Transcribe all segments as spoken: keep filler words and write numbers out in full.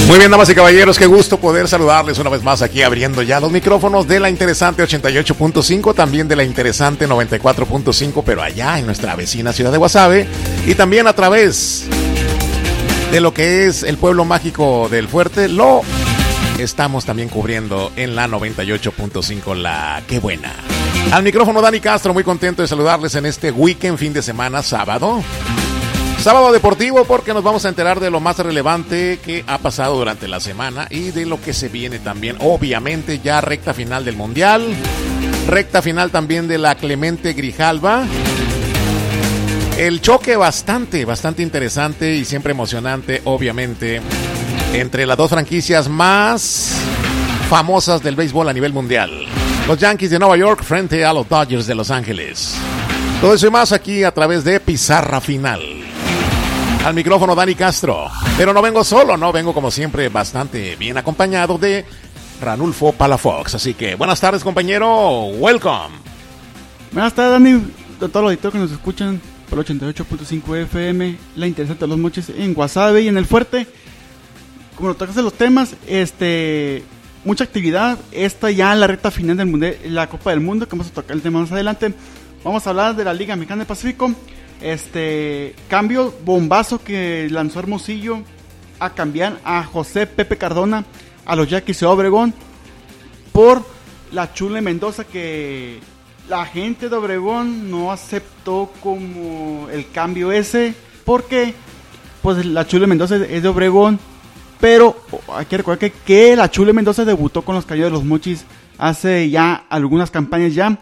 Muy bien, damas y caballeros, qué gusto poder saludarles una vez más aquí abriendo ya los micrófonos de la interesante ochenta y ocho punto cinco, también de la interesante noventa y cuatro punto cinco, pero allá en nuestra vecina ciudad de Guasave, y también a través de lo que es el pueblo mágico del Fuerte, lo estamos también cubriendo en la noventa y ocho punto cinco, la Qué Buena. Al micrófono Dani Castro, muy contento de saludarles en este weekend, fin de semana, sábado. Sábado deportivo, porque nos vamos a enterar de lo más relevante que ha pasado durante la semana y de lo que se viene también. Obviamente ya recta final del Mundial, recta final también de la Clemente Grijalva. El choque bastante, bastante interesante y siempre emocionante, obviamente, entre las dos franquicias más famosas del béisbol a nivel mundial. Los Yankees de Nueva York frente a los Dodgers de Los Ángeles. Todo eso y más aquí a través de Pizarra Final. Al micrófono Dani Castro, pero no vengo solo, no, vengo como siempre bastante bien acompañado de Ranulfo Palafox, así que buenas tardes compañero, welcome. Buenas tardes Dani, a todos los auditores que nos escuchan por ochenta y ocho punto cinco F M, la interesante de los moches en Guasave y en el Fuerte. Como nos tocas de los temas, este, mucha actividad, esta ya en la recta final del mundial, la Copa del Mundo, que vamos a tocar el tema más adelante. Vamos a hablar de la Liga Mexicana del Pacífico. Este cambio bombazo que lanzó Hermosillo a cambiar a José Pepe Cardona a los Yaquis de Obregón por la Chule Mendoza, que la gente de Obregón no aceptó como el cambio ese, porque pues la Chule Mendoza es de Obregón, pero hay que recordar que, que la Chule Mendoza debutó con los Cañeros de los Mochis hace ya algunas campañas ya.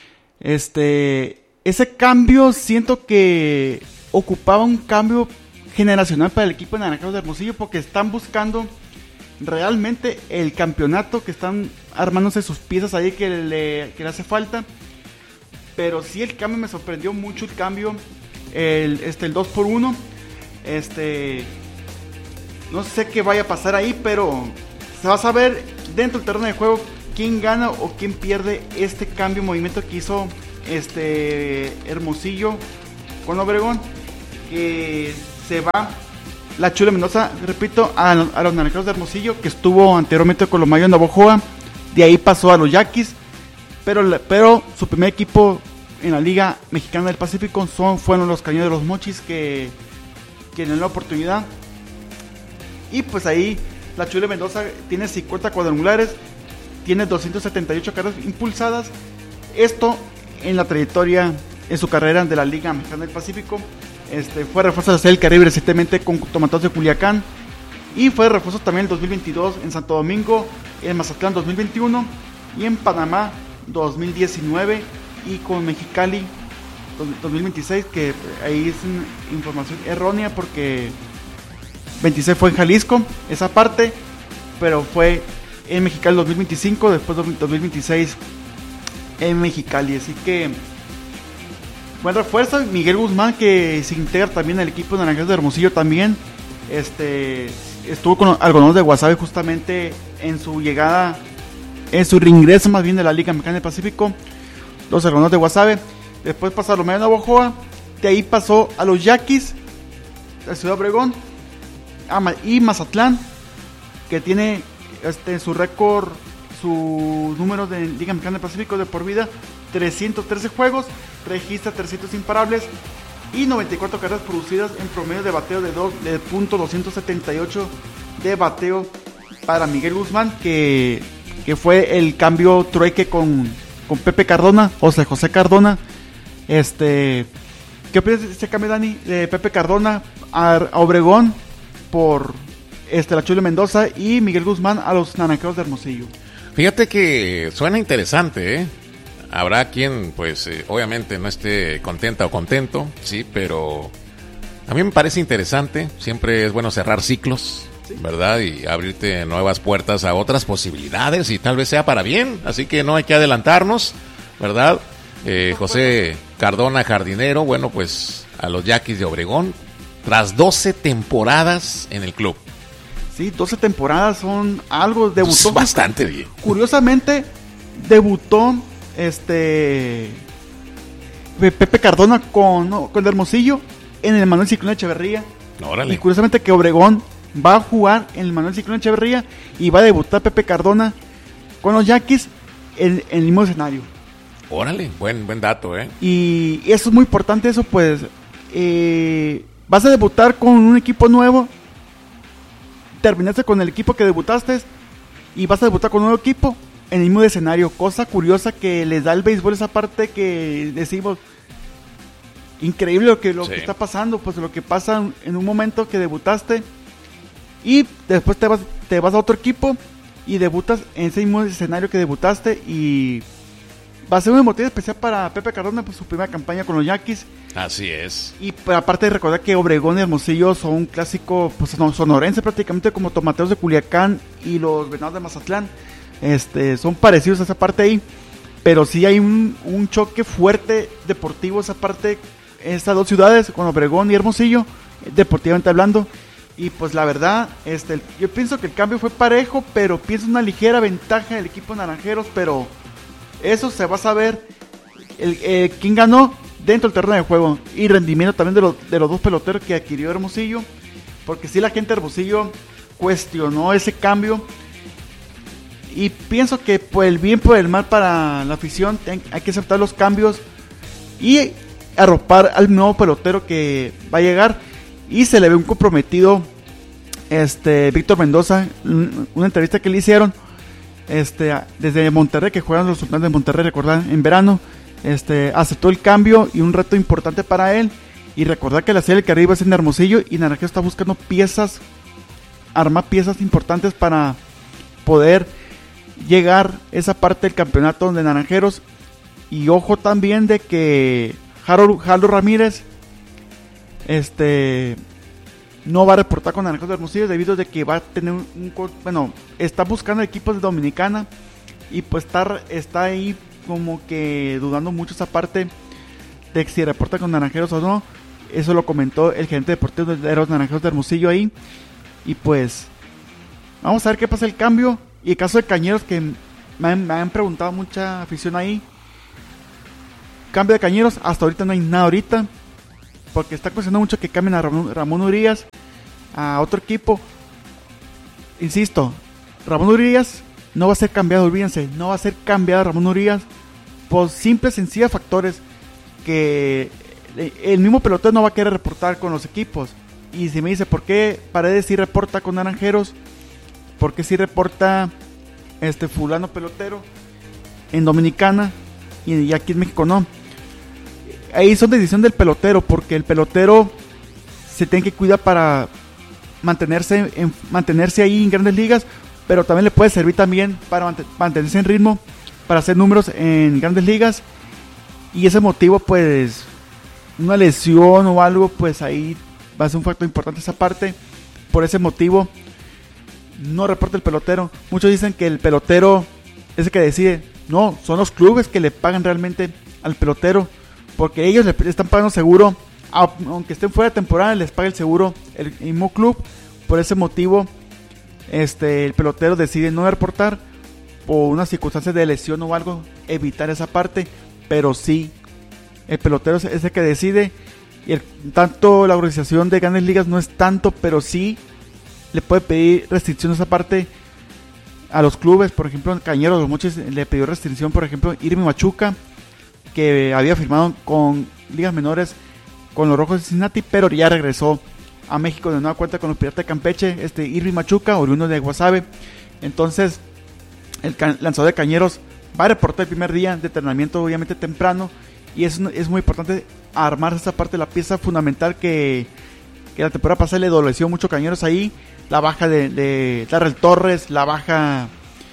Este Ese cambio siento que ocupaba un cambio generacional para el equipo de Naranjeros de Hermosillo, porque están buscando realmente el campeonato, que están armándose sus piezas ahí que le, que le hace falta. Pero sí, el cambio me sorprendió mucho, el cambio, el, este, el dos por uno. Este, no sé qué vaya a pasar ahí, pero se va a saber dentro del terreno de juego quién gana o quién pierde este cambio, movimiento que hizo este Hermosillo con Obregón, que se va la Chule Mendoza, repito, a, a los Naranjeros de Hermosillo, que estuvo anteriormente con los Mayos de Navojoa, de ahí pasó a los Yaquis, pero, pero su primer equipo en la Liga Mexicana del Pacífico son, fueron los Cañeros de los Mochis, que tienen la oportunidad. Y pues ahí la Chule Mendoza tiene cincuenta cuadrangulares, tiene doscientas setenta y ocho carreras impulsadas. Esto en la trayectoria, en su carrera de la Liga Mexicana del Pacífico. Este, fue refuerzo de la Serie del Caribe recientemente con Tomateros de Culiacán, y fue refuerzo también en dos mil veintidós en Santo Domingo, en Mazatlán dos mil veintiuno y en Panamá dos mil diecinueve, y con Mexicali dos mil veintiséis, que ahí es información errónea porque veintiséis fue en Jalisco, esa parte, pero fue en Mexicali dos mil veinticinco, después dos mil veintiséis en Mexicali. Así que buen refuerzo. Miguel Guzmán, que se integra también al equipo de Naranjeros de Hermosillo, también este estuvo con Algodones de Guasave justamente en su llegada, en su reingreso más bien de la Liga Mexicana del Pacífico, los Algodones de Guasave. Después pasó a los Mayos de Navojoa, de ahí pasó a los Yaquis, la Ciudad de Obregón y Mazatlán, que tiene este su récord, su número de Liga Mexicana del Pacífico de por vida, trescientos trece juegos, registra trescientos imparables y noventa y cuatro carreras producidas, en promedio de bateo de, dos, de punto doscientos setenta y ocho de bateo para Miguel Guzmán, que, que fue el cambio trueque con, con Pepe Cardona, o sea, José Cardona. Este, ¿qué opinas de ese cambio, Dani, de Pepe Cardona a, a Obregón por este, la Chule Mendoza y Miguel Guzmán a los Naranjeros de Hermosillo? Fíjate que suena interesante, ¿eh? Habrá quien, pues, eh, obviamente no esté contenta o contento, sí, pero a mí me parece interesante. Siempre es bueno cerrar ciclos, sí, ¿verdad? Y abrirte nuevas puertas a otras posibilidades, y tal vez sea para bien. Así que no hay que adelantarnos, ¿verdad? Eh, José Cardona, jardinero, bueno, pues a los Yaquis de Obregón, tras doce temporadas en el club. Sí, doce temporadas son algo, debutó. Es bastante bien. Curiosamente, debutó este Pepe Cardona con, no, con Hermosillo en el Manuel Ciclón Echeverría. Órale. Y curiosamente que Obregón va a jugar en el Manuel Ciclón Echeverría y va a debutar Pepe Cardona con los Yaquis en, en el mismo escenario. Órale, buen, buen dato, ¿eh? Y eso es muy importante, eso pues, eh, vas a debutar con un equipo nuevo, terminaste con el equipo que debutaste y vas a debutar con un nuevo equipo en el mismo escenario. Cosa curiosa que les da el béisbol, esa parte que decimos, increíble lo que, lo sí. que está pasando, pues lo que pasa en un momento que debutaste y después te vas, te vas a otro equipo y debutas en ese mismo escenario que debutaste, y va a ser un motivo especial para Pepe Cardona, pues su primera campaña con los Yaquis. Así es. Y pues, aparte de recordar que Obregón y Hermosillo son un clásico pues sonorense, prácticamente como Tomateros de Culiacán y los Venados de Mazatlán, este, son parecidos a esa parte ahí, pero sí hay un, un choque fuerte deportivo esa parte, estas dos ciudades, con Obregón y Hermosillo, deportivamente hablando. Y pues la verdad, este, yo pienso que el cambio fue parejo, pero pienso una ligera ventaja del equipo Naranjeros, pero eso se va a saber el, eh, quién ganó dentro del terreno de juego y rendimiento también de, lo, de los dos peloteros que adquirió Hermosillo, porque si la gente de Hermosillo cuestionó ese cambio, y pienso que por el bien, por el mal para la afición, ten, hay que aceptar los cambios y arropar al nuevo pelotero que va a llegar. Y se le ve un comprometido, este, Víctor Mendoza, una entrevista que le hicieron, este, desde Monterrey, que juegan los Sultanes de Monterrey, recordar, en verano, este, aceptó el cambio y un reto importante para él, y recordar que la Serie del Caribe es en Hermosillo, y Naranjeros está buscando piezas, armar piezas importantes para poder llegar a esa parte del campeonato de Naranjeros. Y ojo también de que Jaro, Jalo Ramírez, Este no va a reportar con Naranjeros de Hermosillo debido a que va a tener un, un bueno, está buscando equipos de Dominicana, y pues está, está ahí como que dudando mucho esa parte de si reporta con Naranjeros o no. Eso lo comentó el gerente deportivo de los Naranjeros de Hermosillo ahí, y pues vamos a ver qué pasa el cambio. Y el caso de Cañeros, que me han, me han preguntado mucha afición ahí, cambio de Cañeros, hasta ahorita no hay nada ahorita, porque está cuestionando mucho que cambien a Ramón, Ramón Urias a otro equipo. Insisto, Ramón Urias no va a ser cambiado, olvídense, no va a ser cambiado Ramón Urias por simples, sencillos factores, que el mismo pelotero no va a querer reportar con los equipos. Y si me dice, ¿por qué Paredes sí reporta con Naranjeros? ¿Por qué sí reporta este fulano pelotero en Dominicana y aquí en México no? Ahí son decisión del pelotero, porque el pelotero se tiene que cuidar para mantenerse en, mantenerse ahí en Grandes Ligas, pero también le puede servir también para mant- mantenerse en ritmo, para hacer números en Grandes Ligas. Y ese motivo, pues una lesión o algo, pues ahí va a ser un factor importante esa parte. Por ese motivo no reporta el pelotero. Muchos dicen que el pelotero es el que decide. No, son los clubes que le pagan realmente al pelotero, porque ellos le están pagando seguro, aunque estén fuera de temporada, les paga el seguro el mismo club. Por ese motivo, este, el pelotero decide no reportar por una circunstancia de lesión o algo, evitar esa parte. Pero sí, el pelotero es el que decide, y el, tanto la organización de Grandes Ligas no es tanto, pero sí le puede pedir restricción a esa parte a los clubes. Por ejemplo, en Cañeros de los Mochis le pidió restricción, por ejemplo, Irving Machuca, que había firmado con ligas menores con los Rojos de Cincinnati, pero ya regresó a México de nueva cuenta con los Piratas de Campeche, este Irving Machuca, oriundo de Guasave. Entonces el can- lanzador de Cañeros va a reportar el primer día de entrenamiento, obviamente temprano, y es, es muy importante armar esa parte de la pieza fundamental que, que la temporada pasada le doleció mucho Cañeros ahí. La baja de, de Darrell Torres, la baja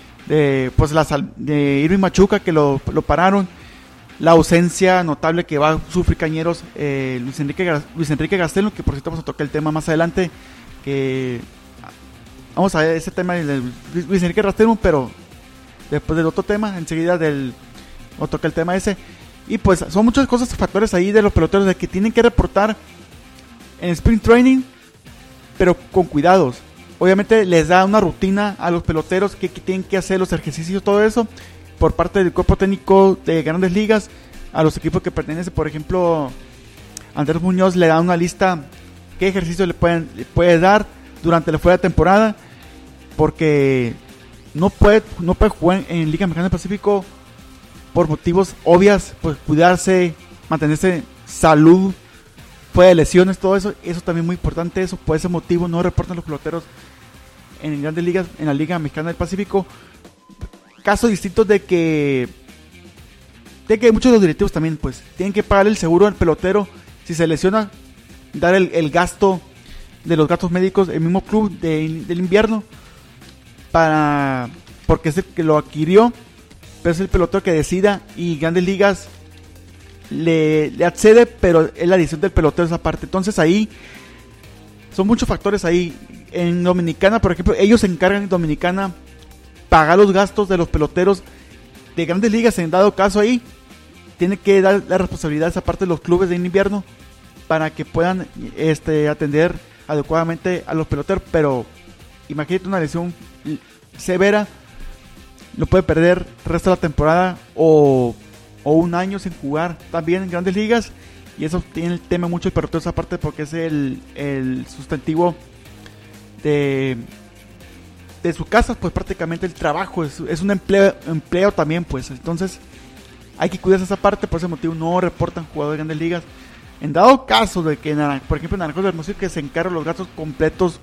de pues la sal, de Irving Machuca, que lo, lo pararon, la ausencia notable que va a sufrir Cañeros, eh, Luis Enrique Luis Enrique Gastelum, que por cierto vamos a tocar el tema más adelante, que vamos a ver ese tema de Luis Enrique Gastelum, pero después del otro tema, enseguida del o toca el tema ese. Y pues son muchas cosas, factores ahí de los peloteros de que tienen que reportar en Spring Training, pero con cuidados. Obviamente les da una rutina a los peloteros que, que tienen que hacer los ejercicios, todo eso, por parte del cuerpo técnico de Grandes Ligas. A los equipos que pertenecen, por ejemplo, Andrés Muñoz le da una lista qué ejercicios le pueden le puede dar durante la fuera de temporada, porque no puede, no puede jugar en Liga Mexicana del Pacífico por motivos obvios, pues cuidarse, mantenerse salud, fuera de lesiones, todo eso, eso también es muy importante. Eso por ese motivo no reportan los peloteros en grandes ligas, en la Liga Mexicana del Pacífico. Casos distintos de que de que muchos de los directivos también pues tienen que pagar el seguro al pelotero si se lesiona, dar el, el gasto de los gastos médicos el mismo club de, del invierno, para porque es el que lo adquirió, pero es el pelotero que decida, y Grandes Ligas le, le accede, pero es la decisión del pelotero esa parte. Entonces ahí son muchos factores ahí. En Dominicana, por ejemplo, ellos se encargan en Dominicana pagar los gastos de los peloteros de Grandes Ligas. En dado caso ahí tiene que dar la responsabilidad a esa parte de los clubes de invierno para que puedan este, atender adecuadamente a los peloteros. Pero imagínate una lesión severa, lo puede perder el resto de la temporada o, o un año sin jugar también en Grandes Ligas, y eso tiene el tema mucho el pelotero esa parte, porque es el, el sustantivo de, de su casa, pues prácticamente el trabajo, es, es un empleo, empleo también, pues entonces hay que cuidarse esa parte. Por ese motivo no reportan jugadores de Grandes Ligas. En dado caso de que, por ejemplo, en Naranjos de Hermosillo, que se encargan los gastos completos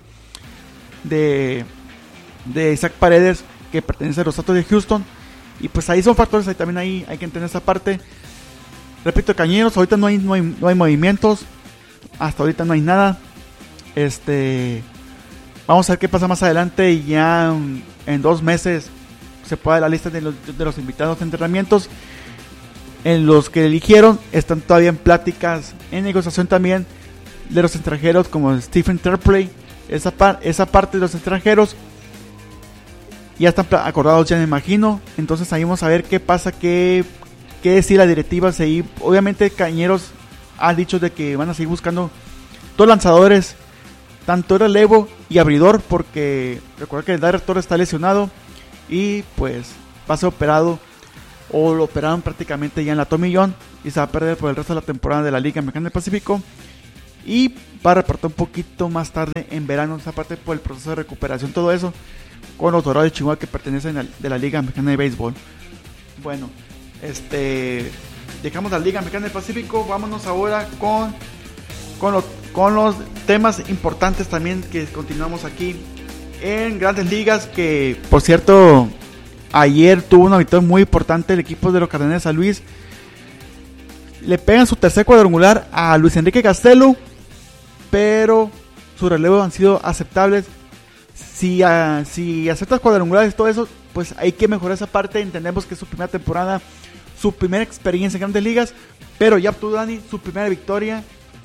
de, de Isaac Paredes, que pertenece a los Astros de Houston, y pues ahí son factores, ahí también ahí hay que entender esa parte. Repito, Cañeros, ahorita no hay, no hay, no hay movimientos, hasta ahorita no hay nada. Este, vamos a ver qué pasa más adelante, y ya en, en dos meses se puede dar la lista de los, de los invitados de entrenamientos. En los que eligieron están todavía en pláticas, en negociación también de los extranjeros, como Stephen Terpley. Esa, par, esa parte de los extranjeros ya están acordados, ya me imagino. Entonces ahí vamos a ver qué pasa, qué, qué decir la directiva. Seguir. Obviamente Cañeros ha dicho de que van a seguir buscando dos lanzadores, tanto relevo y abridor, porque recuerda que el director está lesionado y pues va a ser operado, o lo operaron prácticamente ya en la Tommy John, y se va a perder por el resto de la temporada de la Liga Mexicana del Pacífico, y va a reportar un poquito más tarde en verano esa parte por el proceso de recuperación, todo eso con los Dorados de Chihuahua, que pertenecen a de la Liga Mexicana de Béisbol. Bueno, este dejamos la Liga Mexicana del Pacífico, vámonos ahora con con los, con los temas importantes también que continuamos aquí en Grandes Ligas, que por cierto ayer tuvo una victoria muy importante el equipo de los Cardenales de San Luis. Le pegan su tercer cuadrangular a Luis Enrique Castelo, pero sus relevos han sido aceptables. Si, uh, si aceptas cuadrangulares y todo eso, pues hay que mejorar esa parte. Entendemos que es su primera temporada, su primera experiencia en Grandes Ligas, pero ya obtuvo Dani su primera victoria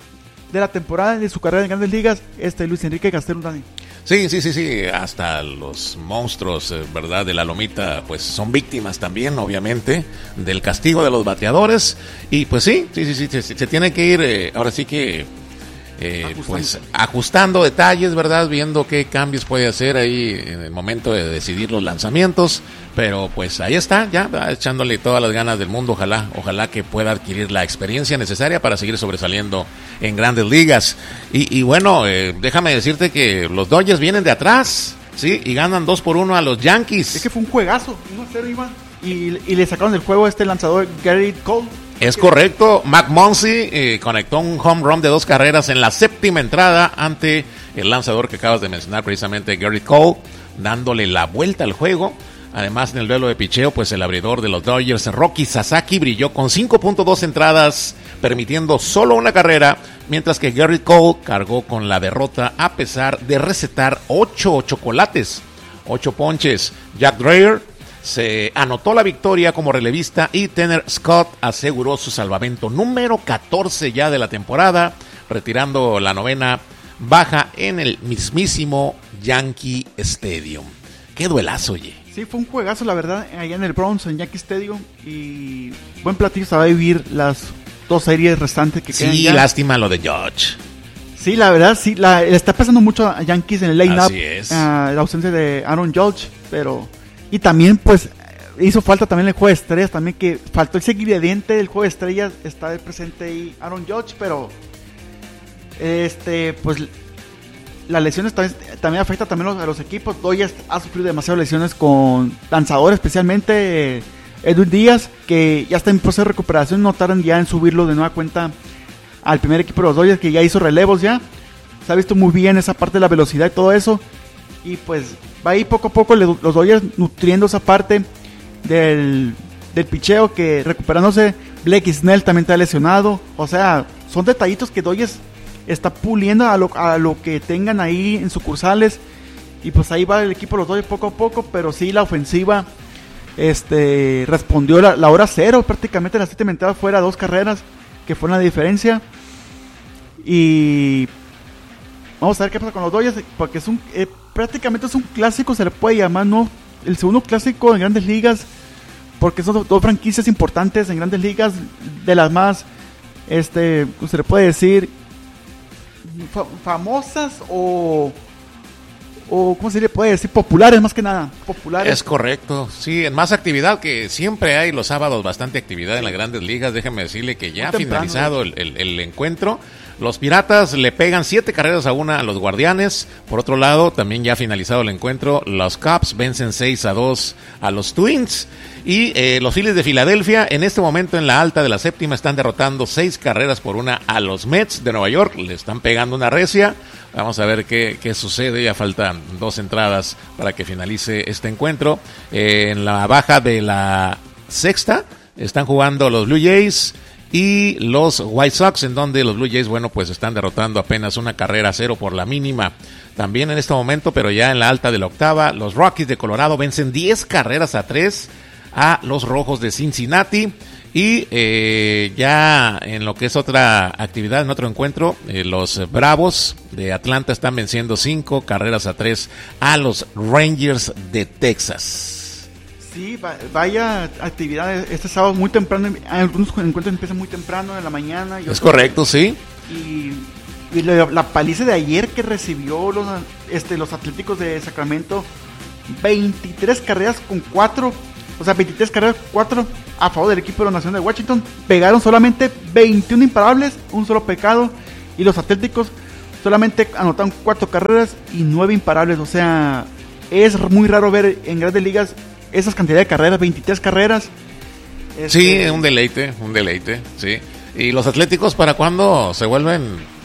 de la temporada de su carrera en Grandes Ligas, este Luis Enrique Castelo, Dani. Sí, sí, sí, sí, hasta los monstruos, ¿verdad?, de la lomita, pues son víctimas también, obviamente, del castigo de los bateadores. Y pues sí, sí, sí, sí, se, se tiene que ir, eh, ahora sí que, eh, ajustando. pues ajustando detalles, ¿verdad?, viendo qué cambios puede hacer ahí en el momento de decidir los lanzamientos. Pero pues ahí está, ya echándole todas las ganas del mundo. Ojalá, ojalá que pueda adquirir la experiencia necesaria para seguir sobresaliendo en Grandes Ligas. Y, y bueno, eh, déjame decirte que los Dodgers vienen de atrás, sí, y ganan dos por uno a los Yankees. Es que fue un juegazo, uno a cero iba, y, y le sacaron del juego a este lanzador Garrett Cole. Es correcto, Mac Muncy eh, conectó un home run de dos carreras en la séptima entrada ante el lanzador que acabas de mencionar, precisamente Garrett Cole, dándole la vuelta al juego. Además, en el duelo de picheo, pues el abridor de los Dodgers, Roki Sasaki, brilló con cinco punto dos entradas, permitiendo solo una carrera, mientras que Garrett Cole cargó con la derrota a pesar de recetar ocho chocolates, ocho ponches. Jack Dreyer se anotó la victoria como relevista y Tanner Scott aseguró su salvamento número catorce ya de la temporada, retirando la novena baja en el mismísimo Yankee Stadium. ¡Qué duelazo, oye! Sí, fue un juegazo, la verdad, allá en el Bronx, en Yankee Stadium, y buen platillo se va a vivir las dos series restantes que quedan. Sí, ya. Lástima lo de Judge. Sí, la verdad, sí, la, le está pasando mucho a Yankees en el line-up, Así es. uh, la ausencia de Aaron Judge, pero, y también, pues, hizo falta también el juego de estrellas, también que faltó ese ingrediente del juego de estrellas, está presente ahí Aaron Judge, pero, este, pues, las lesiones también, también afectan también a los, a los equipos. Dodgers ha sufrido demasiadas lesiones con lanzadores, especialmente eh, Edwin Díaz, que ya está en proceso de recuperación. No tardan ya en subirlo de nueva cuenta al primer equipo de los Dodgers, que ya hizo relevos ya. Se ha visto muy bien esa parte de la velocidad y todo eso. Y pues va ahí poco a poco le, los Dodgers nutriendo esa parte del, del picheo, que recuperándose. Blake Snell también está lesionado. O sea, son detallitos que Dodgers está puliendo a lo, a lo que tengan ahí en sucursales. Y pues ahí va el equipo de los Dodgers poco a poco. Pero sí, la ofensiva este respondió la, la hora cero. Prácticamente las siete entradas fuera, dos carreras, que fue la diferencia. Y vamos a ver qué pasa con los Dodgers, porque es un eh, prácticamente es un clásico, se le puede llamar, ¿no? El segundo clásico en Grandes Ligas, porque son dos, dos franquicias importantes en Grandes Ligas, de las más, este, se le puede decir, fa- famosas o, o, ¿cómo se le puede decir? Populares, más que nada, populares. Es correcto, sí, en más actividad, que siempre hay los sábados bastante actividad en las Grandes Ligas. Déjeme decirle que ya ha finalizado el, el, el encuentro. Los Piratas le pegan siete carreras a una a los Guardianes. Por otro lado, también ya ha finalizado el encuentro, los Cubs vencen seis a dos a los Twins. Y eh, los Phillies de Filadelfia, en este momento en la alta de la séptima, están derrotando seis carreras por una a los Mets de Nueva York. Le están pegando una recia. Vamos a ver qué, qué sucede. Ya faltan dos entradas para que finalice este encuentro. Eh, en la baja de la sexta están jugando los Blue Jays y los White Sox, en donde los Blue Jays, bueno, pues están derrotando apenas una carrera a cero por la mínima. También en este momento, pero ya en la alta de la octava, los Rockies de Colorado vencen diez carreras a tres a los Rojos de Cincinnati. Y eh, ya en lo que es otra actividad, en otro encuentro, eh, los Bravos de Atlanta están venciendo cinco carreras a tres a los Rangers de Texas. Sí, vaya actividad este sábado muy temprano. Algunos encuentros empiezan muy temprano en la mañana. Es correcto, sí. Y, y la, la paliza de ayer que recibió los, este, los Atléticos de Sacramento, veintitrés carreras con cuatro, o sea, veintitrés carreras con cuatro a favor del equipo de la Nación de Washington. Pegaron solamente veintiún imparables, un solo pecado. Y los Atléticos solamente anotaron cuatro carreras y nueve imparables. O sea, es muy raro ver en Grandes Ligas esas cantidades de carreras, veintitrés carreras. Este... Sí, un deleite, un deleite, sí. ¿Y los Atléticos para cuándo se vuelven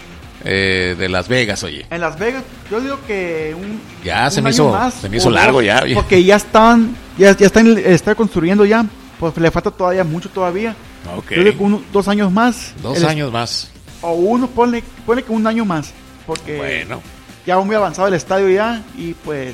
eh, de Las Vegas, oye? En Las Vegas, yo digo que un Ya un se, me hizo, más, se me hizo largo ya. Porque ya están, ya, ya están, está construyendo ya, pues le falta todavía mucho todavía. Okay. Yo digo que uno, dos años más. Dos el, años más. O uno, ponle, ponle que un año más, porque bueno, ya va muy avanzado el estadio ya, y pues...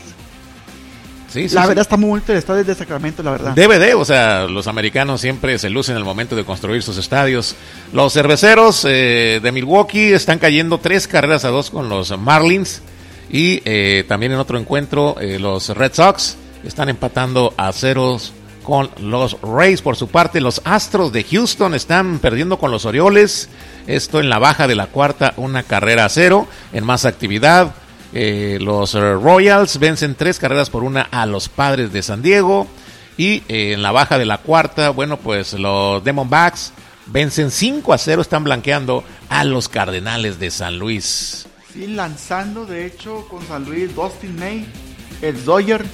Sí, sí, la sí. verdad está muy bonito el estadio de Sacramento, la verdad. D V D, o sea, los americanos siempre se lucen en el momento de construir sus estadios. Los cerveceros eh, de Milwaukee están cayendo tres carreras a dos con los Marlins. Y eh, también en otro encuentro, eh, los Red Sox están empatando a ceros con los Rays. Por su parte, los Astros de Houston están perdiendo con los Orioles. Esto en la baja de la cuarta, una carrera a cero. En más actividad, Eh, los uh, Royals vencen tres carreras por una a los Padres de San Diego. Y eh, en la baja de la cuarta, bueno, pues los Diamondbacks vencen cinco a cero, están blanqueando a los Cardenales de San Luis. Sí, lanzando de hecho con San Luis, Dustin May, el Dodger.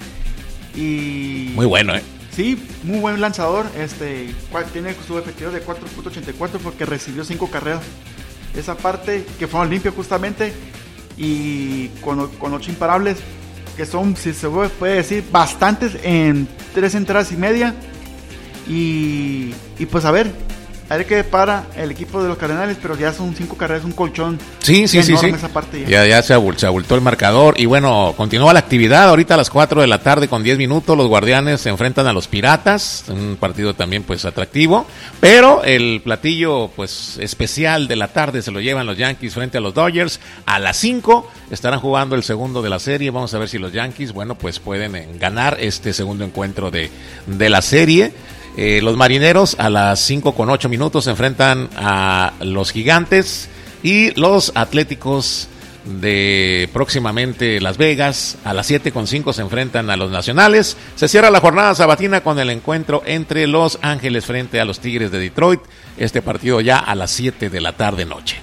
Y... muy bueno, ¿eh? Sí, muy buen lanzador. Este tiene su efectividad de cuatro punto ochenta y cuatro porque recibió cinco carreras. Esa parte que fueron limpios justamente. Y con, con ocho imparables, que son, si se puede decir, bastantes en tres entradas y media. Y, y pues a ver, a ver qué para el equipo de los Cardenales, pero ya son cinco carreras, un colchón. Sí, sí, sí, sí. Esa parte ya. ya, ya se, abul, se abultó el marcador. Y bueno, continúa la actividad. Ahorita a las cuatro de la tarde con diez minutos, los Guardianes se enfrentan a los Piratas. Un partido también pues atractivo. Pero el platillo pues especial de la tarde se lo llevan los Yankees frente a los Dodgers. A las cinco estarán jugando el segundo de la serie. Vamos a ver si los Yankees, bueno, pues pueden ganar este segundo encuentro de, de la serie. Eh, los Marineros a las cinco con ocho minutos se enfrentan a los Gigantes. Y los Atléticos de próximamente Las Vegas a las siete con cinco se enfrentan a los Nacionales. Se cierra la jornada sabatina con el encuentro entre Los Ángeles frente a los Tigres de Detroit. Este partido ya a las siete de la tarde noche.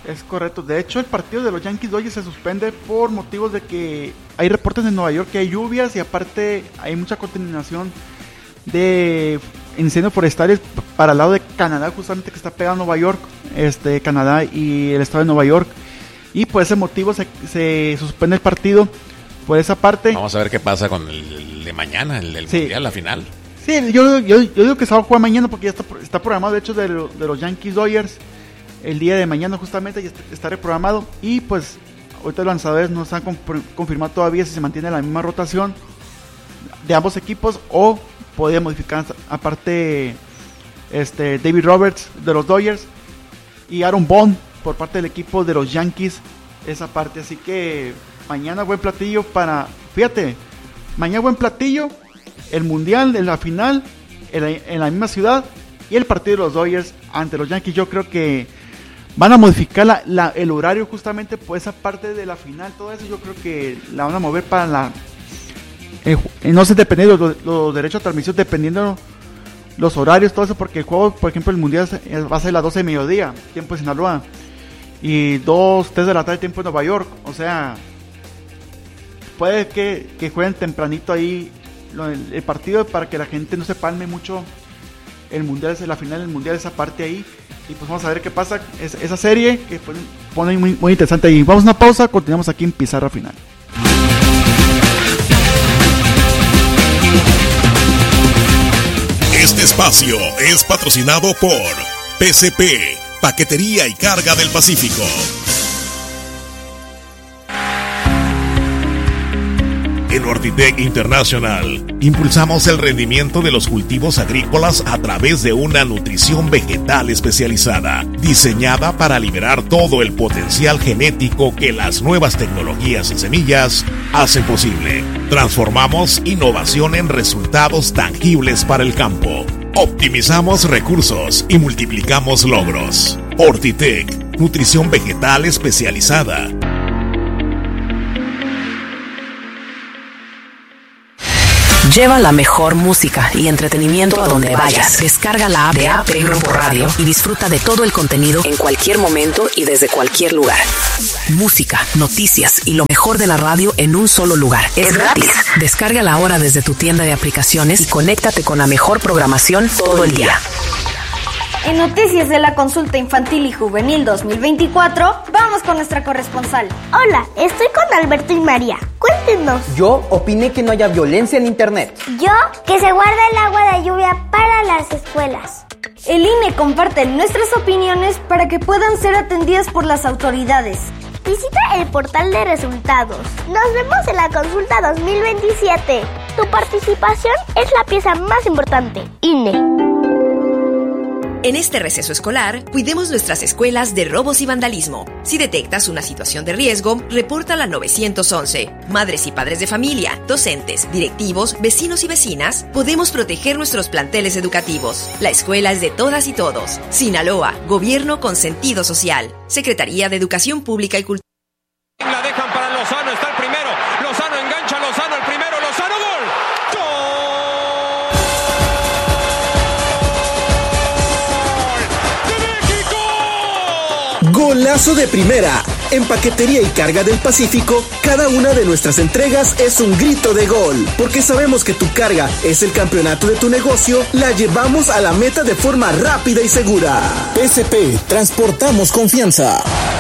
Es correcto. De hecho, el partido de los Yankees Dodgers se suspende por motivos de que hay reportes en Nueva York que hay lluvias y aparte hay mucha contaminación de incendios forestales para el lado de Canadá, justamente que está pegado a Nueva York, este Canadá y el estado de Nueva York. Y por ese motivo se, se suspende el partido por esa parte. Vamos a ver qué pasa con el, el de mañana, el del sí. mundial, la final. Sí, yo, yo, yo digo que se va a jugar mañana porque ya está, está programado, de hecho, de, de los Yankees Dodgers. El día de mañana justamente ya está reprogramado. Y pues ahorita los lanzadores no se han confirmado todavía si se mantiene la misma rotación de ambos equipos o podría modificar aparte este David Roberts de los Dodgers y Aaron Bond por parte del equipo de los Yankees esa parte. Así que mañana buen platillo para, fíjate, mañana buen platillo, el mundial de la final en la, en la misma ciudad y el partido de los Dodgers ante los Yankees. Yo creo que van a modificar la, la, el horario justamente por esa parte de la final, todo eso yo creo que la van a mover para la eh, no sé, dependiendo los, los derechos de transmisión, dependiendo los horarios, todo eso, porque el juego, por ejemplo, el mundial va a ser a las doce de mediodía, tiempo de Sinaloa, y dos, tres de la tarde, tiempo de Nueva York. O sea, puede que, que jueguen tempranito ahí lo, el, el partido para que la gente no se palme mucho el mundial, la final del mundial, esa parte ahí. Y pues vamos a ver qué pasa, es, esa serie que pone, pone muy, muy interesante ahí. Vamos a una pausa, continuamos aquí en Pizarra Final. Este espacio es patrocinado por P C P, Paquetería y Carga del Pacífico. En Ortitec International impulsamos el rendimiento de los cultivos agrícolas a través de una nutrición vegetal especializada, diseñada para liberar todo el potencial genético que las nuevas tecnologías en semillas hacen posible. Transformamos innovación en resultados tangibles para el campo. Optimizamos recursos y multiplicamos logros. Ortitec, nutrición vegetal especializada. Lleva la mejor música y entretenimiento a donde vayas. Descarga la app de A P Grupo Radio y disfruta de todo el contenido en cualquier momento y desde cualquier lugar. Música, noticias y lo mejor de la radio en un solo lugar. Es gratis. Descárgala ahora desde tu tienda de aplicaciones y conéctate con la mejor programación todo el día. En Noticias de la Consulta Infantil y Juvenil dos mil veinticuatro, vamos con nuestra corresponsal. Hola, estoy con Alberto y María. Cuéntenos. Yo opiné que no haya violencia en internet. Yo, que se guarda el agua de lluvia para las escuelas. El I N E comparte nuestras opiniones para que puedan ser atendidas por las autoridades. Visita el portal de resultados. Nos vemos en la consulta dos mil veintisiete. Tu participación es la pieza más importante. I N E. En este receso escolar, cuidemos nuestras escuelas de robos y vandalismo. Si detectas una situación de riesgo, repórtala al nueve once. Madres y padres de familia, docentes, directivos, vecinos y vecinas, podemos proteger nuestros planteles educativos. La escuela es de todas y todos. Sinaloa, Gobierno con sentido social. Secretaría de Educación Pública y Cultura. La dejan para Lozano, está el primero. Lozano engancha, Lozano el primero, Lozano, gol. Golazo de primera. En Paquetería y Carga del Pacífico, cada una de nuestras entregas es un grito de gol. Porque sabemos que tu carga es el campeonato de tu negocio, la llevamos a la meta de forma rápida y segura. P C P, transportamos confianza.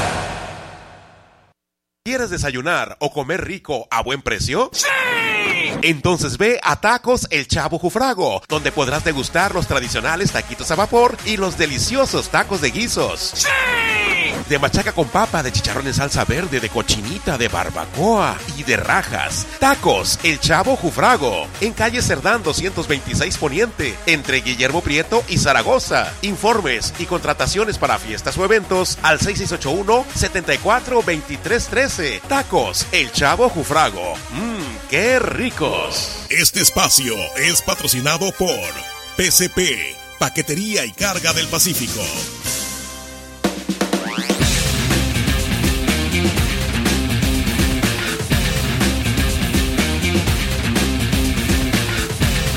¿Quieres desayunar o comer rico a buen precio? ¡Sí! Entonces ve a Tacos El Chavo Jufrago, donde podrás degustar los tradicionales taquitos a vapor y los deliciosos tacos de guisos. ¡Sí! De machaca con papa, de chicharrón en salsa verde, de cochinita, de barbacoa y de rajas. Tacos El Chavo Jufrago, en calle Cerdán doscientos veintiséis Poniente, entre Guillermo Prieto y Zaragoza. Informes y contrataciones para fiestas o eventos al seis seis ocho uno, siete cuatro, dos tres uno tres. Tacos El Chavo Jufrago. Mmm, qué ricos. Este espacio es patrocinado por P C P, Paquetería y Carga del Pacífico.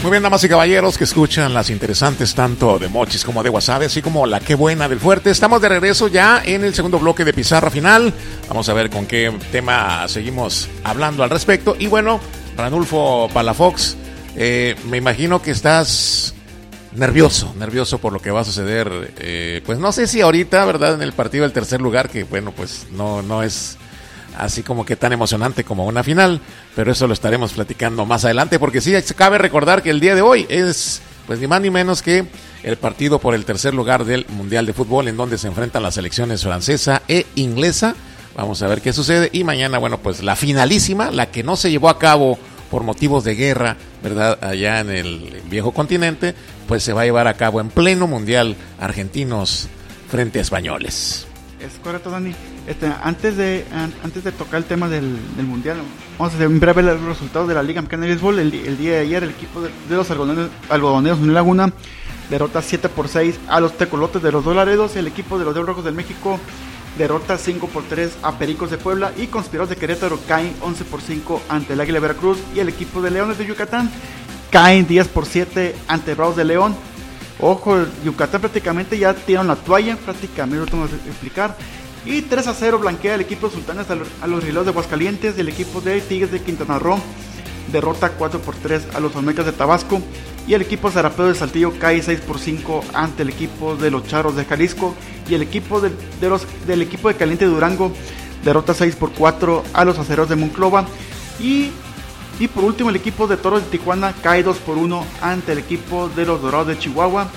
Muy bien, damas y caballeros que escuchan las interesantes tanto de Mochis como de Wasabi, así como la Qué Buena del Fuerte. Estamos de regreso ya en el segundo bloque de Pizarra Final. Vamos a ver con qué tema seguimos hablando al respecto. Y bueno, Ranulfo Palafox, eh, me imagino que estás nervioso, nervioso por lo que va a suceder. Eh, pues no sé si ahorita, ¿verdad? En el partido del tercer lugar, que bueno, pues no, no es así como que tan emocionante como una final, pero eso lo estaremos platicando más adelante, porque sí, cabe recordar que el día de hoy es, pues ni más ni menos que el partido por el tercer lugar del Mundial de Fútbol, en donde se enfrentan las selecciones francesa e inglesa. Vamos a ver qué sucede, y mañana, bueno, pues la finalísima, la que no se llevó a cabo por motivos de guerra, ¿verdad? Allá en el viejo continente, pues se va a llevar a cabo en pleno Mundial, argentinos frente a españoles. Es correcto, Dani. Este, antes de an, antes de tocar el tema del, del mundial, vamos a hacer un breve los resultados de la Liga Mexicana de Béisbol. El, el día de ayer, el equipo de, de los algodoneros, algodoneros Unión Laguna derrota siete por seis a los Tecolotes de los Dos Laredos. El equipo de los Diablos Rojos del México derrota cinco por tres a Pericos de Puebla, y Conspirados de Querétaro caen once por cinco ante el Águila de Veracruz, y el equipo de Leones de Yucatán caen diez por siete ante Bravos de León. Ojo, Yucatán prácticamente ya tiraron la toalla, prácticamente lo tengo que explicar. Y tres a cero blanquea el equipo de Sultanes a los Rieleros de Aguascalientes, y el equipo de Tigres de Quintana Roo derrota cuatro por tres a los Olmecas de Tabasco, y el equipo Zarapeo de Saltillo cae seis por cinco ante el equipo de los Charros de Jalisco, y el equipo de, de los, del equipo de Caliente de Durango derrota seis por cuatro a los Acereros de Monclova, y, y por último el equipo de Toros de Tijuana cae dos por uno ante el equipo de los Dorados de Chihuahua.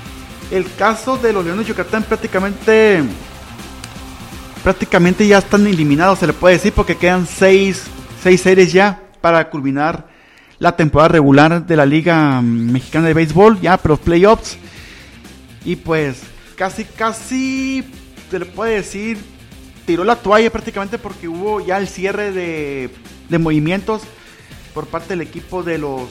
El caso de los Leones de Yucatán prácticamente prácticamente ya están eliminados, se le puede decir, porque quedan seis, seis series ya para culminar la temporada regular de la Liga Mexicana de Béisbol, ya para los playoffs. Y pues casi, casi se le puede decir, tiró la toalla prácticamente, porque hubo ya el cierre de, de movimientos por parte del equipo de los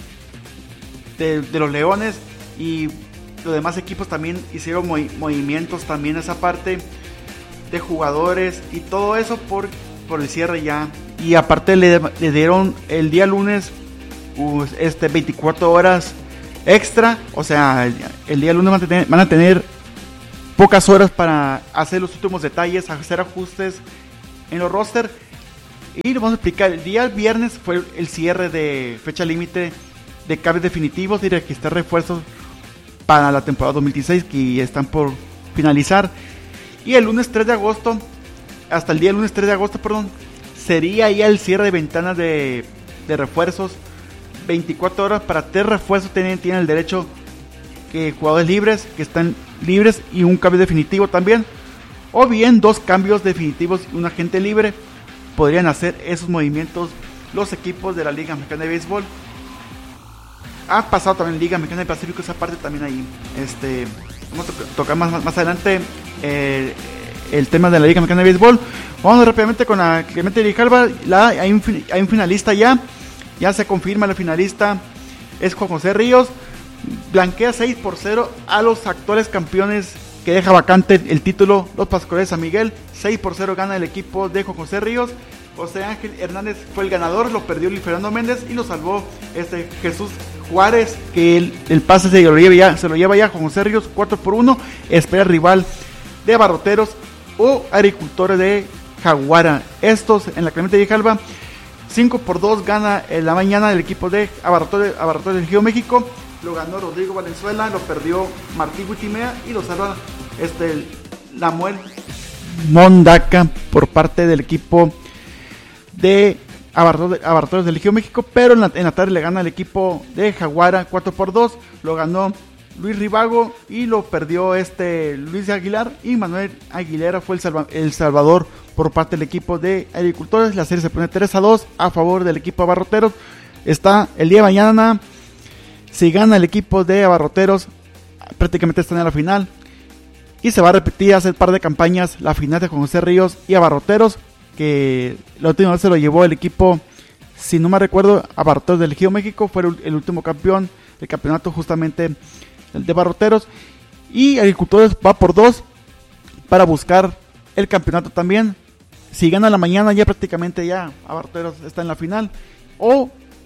de, de los Leones, y los demás equipos también hicieron movi- movimientos también esa parte de jugadores y todo eso por, por el cierre ya. Y aparte le, le dieron el día lunes uh, este veinticuatro horas extra, o sea, el, el día lunes van a, tener, van a tener pocas horas para hacer los últimos detalles, hacer ajustes en los roster. Y les vamos a explicar, el día viernes fue el cierre de fecha límite de cambios definitivos y registrar refuerzos para la temporada dos mil dieciséis, que están por finalizar. Y el lunes tres de agosto, hasta el día lunes tres de agosto, perdón, sería ya el cierre de ventanas de, de refuerzos. veinticuatro horas para tres refuerzos tienen, tienen el derecho, que jugadores libres, que están libres, y un cambio definitivo también. O bien dos cambios definitivos y un agente libre. Podrían hacer esos movimientos los equipos de la Liga Mexicana de Béisbol. Ha pasado también Liga Mexicana del Pacífico, esa parte también ahí. Este, vamos a to- tocar más, más, más adelante eh, el tema de la Liga Mexicana de Béisbol. Vamos rápidamente con la Clemente Grijalva. La, hay, un, hay un finalista ya. Ya se confirma el finalista. Es Juan José Ríos. Blanquea seis por cero a los actuales campeones, que deja vacante el título, los Pascuales de San Miguel. seis por cero gana el equipo de Juan José Ríos. José Ángel Hernández fue el ganador, lo perdió Luis Fernando Méndez y lo salvó este Jesús Juárez, que el, el pase se lo lleva ya, se lo lleva ya Juan José Ríos. Cuatro por uno, espera rival de Abarroteros o Agricultores de Jaguara. Estos en la Clemente Grijalva. cinco por dos gana en la mañana el equipo de Abarroteros, Abarroteros del Geo México. Lo ganó Rodrigo Valenzuela, lo perdió Martín Guitimea y lo salva este Lamuel Mondaca por parte del equipo de Abarroteros del Geo México. Pero en la, en la tarde le gana el equipo de Jaguara cuatro por dos. Lo ganó Luis Rivago y lo perdió este Luis Aguilar, y Manuel Aguilera fue el, salva, el salvador por parte del equipo de Agricultores. La serie se pone tres a dos a favor del equipo de Abarroteros. Está el día de mañana. Si gana el equipo de Abarroteros, prácticamente están en la final. Y se va a repetir hace un par de campañas la final de Juan José Ríos y Abarroteros, que la última vez se lo llevó el equipo, si no me recuerdo, Abarroteros del Geo México. Fue el, el último campeón del campeonato, justamente el de Abarroteros. Y Agricultores va por dos para buscar el campeonato también. Si gana la mañana, ya prácticamente ya Abarroteros está en la final. O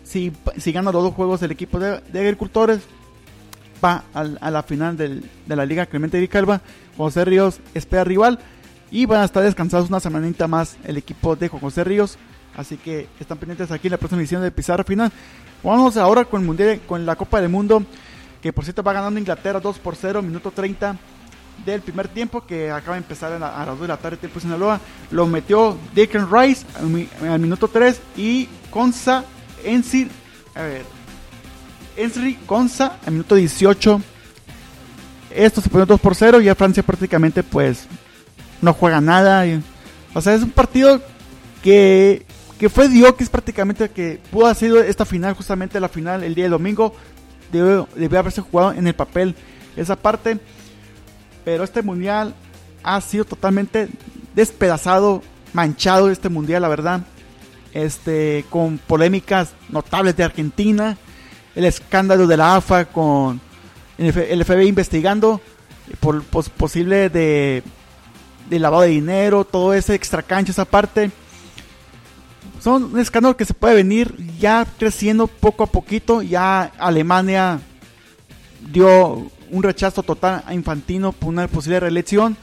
si, si gana los dos juegos el equipo de, de agricultores, va al, a la final del, de la Liga Clemente Grijalva. José Ríos espera rival y van a estar descansados una semanita más el equipo de José Ríos. Así que están pendientes aquí en la próxima edición de Pizarra Final. Vamos ahora con, el mundial, con la Copa del Mundo, que por cierto va ganando Inglaterra dos por cero, minuto treinta del primer tiempo, que acaba de empezar a, la, a las dos de la tarde, tiempo de Sinaloa. Lo metió Declan Rice al, al minuto tres y Konsa Ensir, a ver, Ensri Konsa al minuto dieciocho. Esto se pone dos por cero y ya Francia prácticamente pues no juega nada. Y, o sea, es un partido que, que fue Diokis prácticamente, que pudo haber sido esta final, justamente la final el día del domingo. Debe, debe haberse jugado en el papel esa parte, pero este mundial ha sido totalmente despedazado, manchado este mundial, la verdad, este, con polémicas notables de Argentina, el escándalo de la A F A con el F B I investigando por pos, posible de, de lavado de dinero, todo ese extracancha, esa parte. Son un escándalo que se puede venir ya creciendo poco a poquito. Ya Alemania dio un rechazo total a Infantino por una posible reelección.